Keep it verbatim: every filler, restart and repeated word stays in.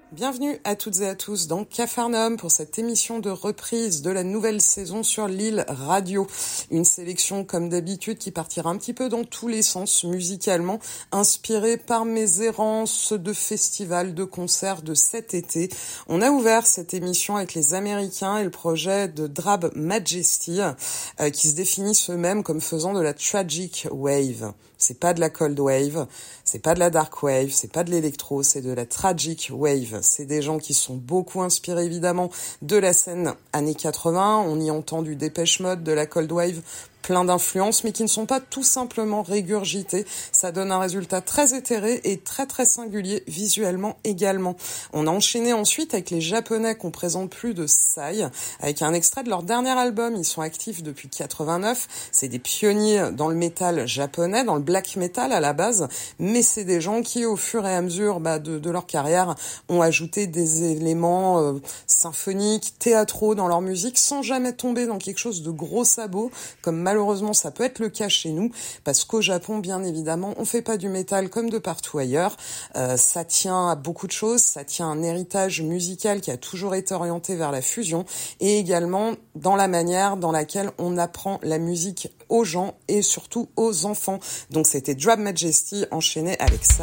Bienvenue à toutes et à tous dans Capharnaüm pour cette émission de reprise de la nouvelle saison sur Lille Radio. Une sélection comme d'habitude qui partira un petit peu dans tous les sens musicalement, inspirée par mes errances de festivals, de concerts de cet été. On a ouvert cette émission avec les Américains et le projet de Drab Majesty euh, qui se définissent eux-mêmes comme faisant de la tragic wave. C'est pas de la cold wave, c'est pas de la dark wave, c'est pas de l'électro, c'est de la tragic wave. C'est des gens qui sont beaucoup inspirés évidemment de la scène années quatre-vingts. On y entend du Depeche Mode, de la cold wave, plein d'influences, mais qui ne sont pas tout simplement régurgitées. Ça donne un résultat très éthéré et très très singulier visuellement également. On a enchaîné ensuite avec les Japonais qu'on présente plus de Psy, avec un extrait de leur dernier album. Ils sont actifs depuis quatre-vingt-neuf. C'est des pionniers dans le métal japonais, dans le black metal à la base, mais c'est des gens qui, au fur et à mesure bah, de, de leur carrière, ont ajouté des éléments euh, symphoniques, théâtraux dans leur musique, sans jamais tomber dans quelque chose de gros sabot, comme malheureusement ça peut être le cas chez nous, parce qu'au Japon, bien évidemment, on fait pas du métal comme de partout ailleurs. Euh, ça tient à beaucoup de choses, ça tient à un héritage musical qui a toujours été orienté vers la fusion, et également dans la manière dans laquelle on apprend la musique aux gens et surtout aux enfants. Donc c'était Drab Majesty enchaîné avec ça.